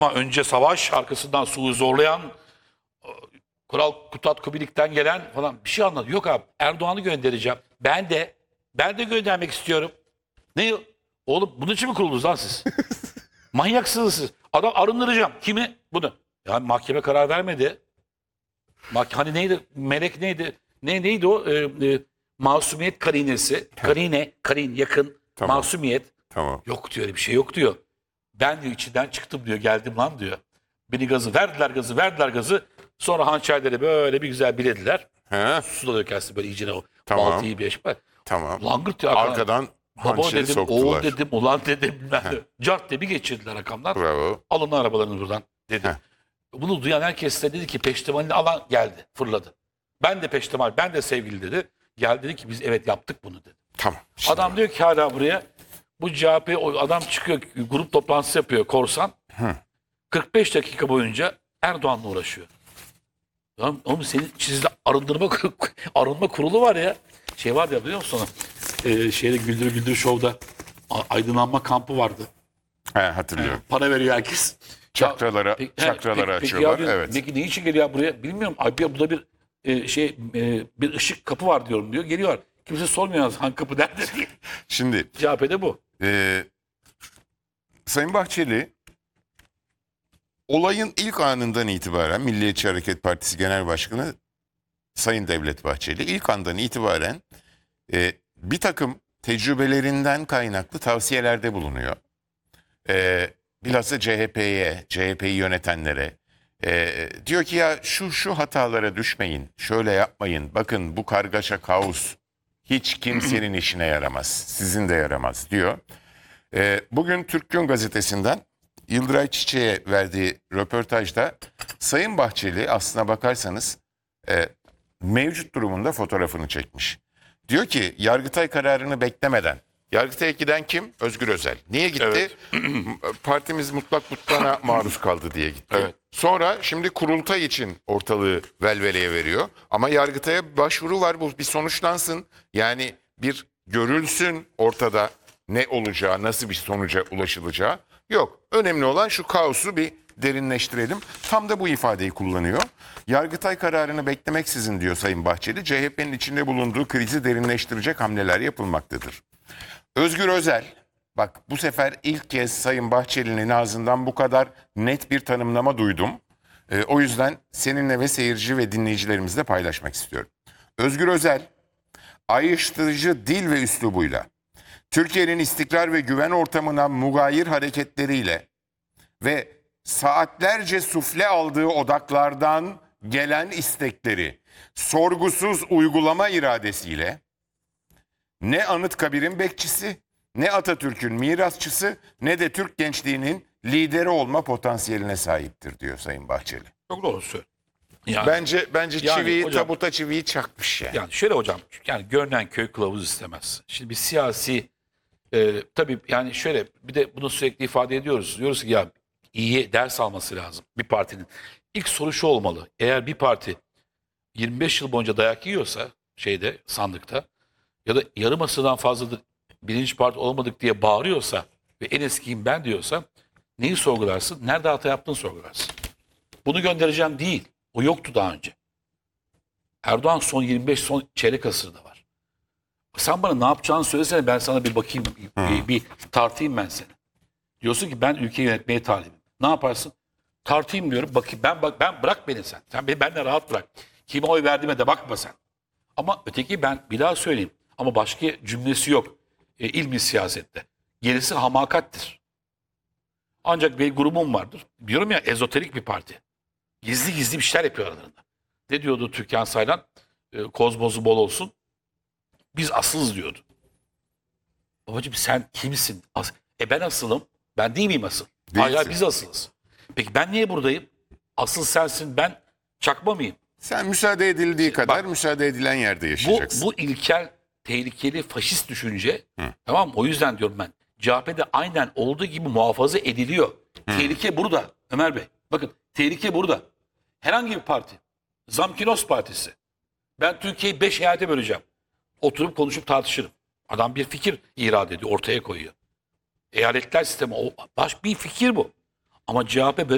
Ama önce savaş, arkasından Su'yu zorlayan, Kral Kutat Kubilik'ten gelen falan bir şey anladı. Yok abi, Erdoğan'ı göndereceğim. Ben de göndermek istiyorum. Ne? Oğlum bunun için mi kuruldunuz lan siz? Manyaksınız siz. Adam arındıracağım. Kimi? Bunu. Ya mahkeme karar vermedi. Hani neydi? Melek neydi? Neydi o? Masumiyet karinesi. Karin yakın. Tamam. Masumiyet. Tamam. Yok diyor, öyle bir şey yok diyor. Ben diyor içinden çıktım diyor, geldim lan diyor. Beni verdiler gazı. Sonra hançerleri böyle bir güzel bilediler. He? Su da dökersin böyle iyicene o Tamam. baltayı bir eşme. Tamam. Langırt diyor Arkadan Baba hançeri dedim, soktular. oğul dedim, ulan dedim. Bilmem ne. Cart diye bir geçirdiler rakamlar. Bravo. Alın arabalarını buradan dedim. Heh. Bunu duyan herkes de dedi ki peştemalini alan geldi, fırladı. Ben de peştemal, ben de sevgili dedi. Geldi dedi ki biz evet yaptık bunu dedi. Tamam. Şimdi Adam diyor ki hala buraya, bu CHP adam çıkıyor, grup toplantısı yapıyor korsan. 45 dakika boyunca Erdoğan'la uğraşıyor. Oğlum senin sizde arınma kurulu var ya. Şey var ya, biliyor musun onu? Şeyde Güldür Güldür Show'da aydınlanma kampı vardı. he, hatırlıyorum. Para veriyor herkes. Çakraları Peki açıyorlar. ya, Evet. peki ne için geliyor buraya? Bilmiyorum. Abi ya, burada bir bir ışık kapı var diyorum diyor. Geliyor. Kimse sormuyor hangi kapı nerede diye. Şimdi CHP'de bu. Sayın Bahçeli olayın ilk anından itibaren Milliyetçi Hareket Partisi Genel Başkanı Sayın Devlet Bahçeli ilk andan itibaren bir takım tecrübelerinden kaynaklı tavsiyelerde bulunuyor. Bilhassa CHP'yi yönetenlere diyor ki ya şu hatalara düşmeyin, şöyle yapmayın. Bakın bu kargaşa, kaos hiç kimsenin işine yaramaz, sizin de yaramaz diyor. Bugün Türk Gün Gazetesi'nden Yıldıray Çiçek'e verdiği röportajda Sayın Bahçeli aslına bakarsanız mevcut durumunda fotoğrafını çekmiş. Diyor ki Yargıtay kararını beklemeden, Yargıtay'a giden kim? Özgür Özel. Niye gitti? Evet. Partimiz mutlak butlana maruz kaldı diye gitti. Evet. Sonra şimdi kurultay için ortalığı velveleye veriyor. Ama Yargıtay'a başvuru var, bu bir sonuçlansın. Yani bir görülsün ortada ne olacağı, nasıl bir sonuca ulaşılacağı. Yok. Önemli olan şu kaosu bir derinleştirelim. Tam da bu ifadeyi kullanıyor. Yargıtay kararını beklemeksizin diyor Sayın Bahçeli, CHP'nin içinde bulunduğu krizi derinleştirecek hamleler yapılmaktadır. Özgür Özel, bak bu sefer ilk kez Sayın Bahçeli'nin ağzından bu kadar net bir tanımlama duydum. O yüzden seninle ve seyirci ve dinleyicilerimizle paylaşmak istiyorum. Özgür Özel, ayrıştırıcı dil ve üslubuyla, Türkiye'nin istikrar ve güven ortamına mugayir hareketleriyle ve saatlerce sufle aldığı odaklardan gelen istekleri sorgusuz uygulama iradesiyle ne Anıtkabir'in bekçisi, ne Atatürk'ün mirasçısı, ne de Türk gençliğinin lideri olma potansiyeline sahiptir diyor Sayın Bahçeli. Çok doğru söylüyor. Yani, Bence Yani çiviyi, hocam- tabuta çiviyi çakmış yani. yani şöyle hocam, yani görünen köy kılavuz istemez. Şimdi bir siyasi tabii yani şöyle, bir de bunu sürekli ifade ediyoruz. Diyoruz ki ya iyi ders alması lazım bir partinin. İlk soru şu olmalı. Eğer bir parti 25 yıl boyunca dayak yiyorsa sandıkta ya da yarım asırdan fazladır birinci parti olmadık diye bağırıyorsa ve en eskiyim ben diyorsa neyi sorgularsın? Nerede hata yaptığını sorgularsın. Bunu göndereceğim değil. O yoktu daha önce. Erdoğan son çeyrek asırda var. Sen bana ne yapacağını söylesene, ben sana bir bakayım, bir tartayım ben seni. Diyorsun ki ben ülkeyi yönetmeye talibim. Ne yaparsın? Tartayım diyorum. Bakayım ben bırak beni sen. Sen beni benimle rahat bırak. Kime oy verdiğime de bakma sen. Ama öteki, ben bir daha söyleyeyim. Ama başka cümlesi yok. İlmi siyasette. Gerisi hamakattir. Ancak bir grubum vardır. Diyorum ya, ezoterik bir parti. Gizli gizli bir şeyler yapıyor aralarında. Ne diyordu Türkan Saylan? Kozmozu bol olsun. Biz asılız diyordu. Babacığım sen kimsin? Ben asılım. Ben değil miyim asıl? Hayır, Değilsin. biz asılız. Peki ben niye buradayım? Asıl sensin, ben çakma mıyım? Sen müsaade edildiği kadar müsaade edilen yerde yaşayacaksın. Bu ilkel, tehlikeli, faşist düşünce. Tamam mı? O yüzden diyorum ben. CHP'de aynen olduğu gibi muhafaza ediliyor. Tehlike burada Ömer Bey. Bakın, tehlike burada. Herhangi bir parti. Zamkinos Partisi. Ben Türkiye'yi 5 eyalete böleceğim. Oturup konuşup tartışırım. Adam bir fikir irade ediyor, ortaya koyuyor. Eyaletler sistemi, bir fikir bu. Ama CHP böyle